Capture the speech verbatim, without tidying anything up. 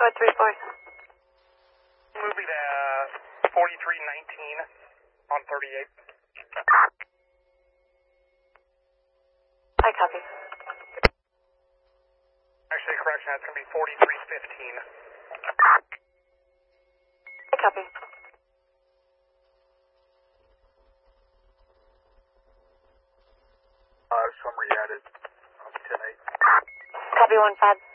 four three four. Moving to forty-three nineteen on thirty-eight. I copy. Actually, correction, that's going to be forty-three fifteen. I copy. Uh, summary added on ten eight. Copy one five.